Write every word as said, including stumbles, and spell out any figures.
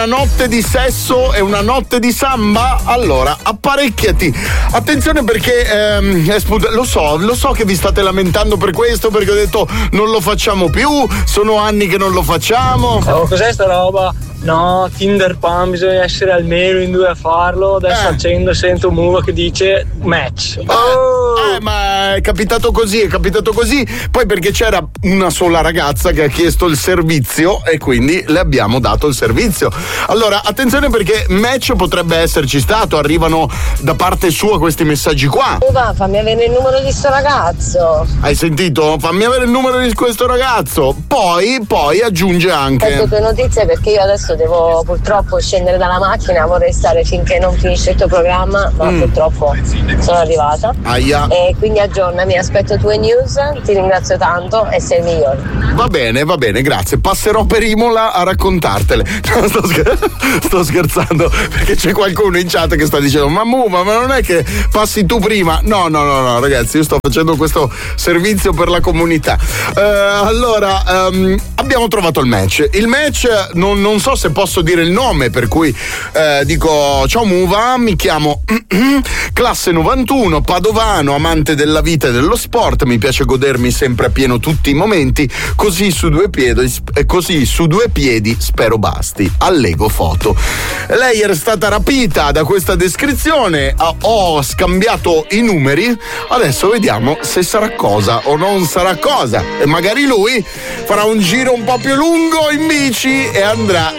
Una notte di sesso e una notte di samba? Allora, apparecchiati. Attenzione perché ehm, è sput- lo so, lo so che vi state lamentando per questo, perché ho detto non lo facciamo più, sono anni che non lo facciamo. Oh, cos'è sta roba? No, Tinder Pan, bisogna essere almeno in due a farlo. Adesso Eh. accendo, sento un move che dice match. Oh. Eh, ma è capitato così, è capitato così. Poi perché c'era una sola ragazza che ha chiesto il servizio e quindi le abbiamo dato il servizio. Allora, attenzione perché match potrebbe esserci stato, arrivano da parte sua questi messaggi qua. Uva, fammi avere il numero di sto ragazzo. Hai sentito? Fammi avere il numero di questo ragazzo. Poi, poi aggiunge anche. Aspetto tue notizie perché io adesso devo purtroppo scendere dalla macchina, vorrei stare finché non finisce il tuo programma, ma mm. purtroppo sono arrivata. Aia. E quindi aggiornami, aspetto tue news, ti ringrazio tanto e sei il migliore. Va bene, va bene, grazie. Passerò per Imola a raccontartele. No, sto, scher- sto scherzando perché c'è qualcuno in chat che sta dicendo ma Muva, ma non è che passi tu prima? No, no, no, no, ragazzi, io sto facendo questo servizio per la comunità. Uh, allora, um, abbiamo trovato il match. Il match, non, non so se posso dire il nome, per cui eh, dico ciao Muva, mi chiamo classe novantuno, padovano, amante della vita e dello sport, mi piace godermi sempre a pieno tutti i momenti, così su due piedi, così su due piedi spero basti. Allego foto. Lei era stata rapita da questa descrizione, ho scambiato i numeri, adesso vediamo se sarà cosa o non sarà cosa, e magari lui farà un giro un po' più lungo in bici e andrà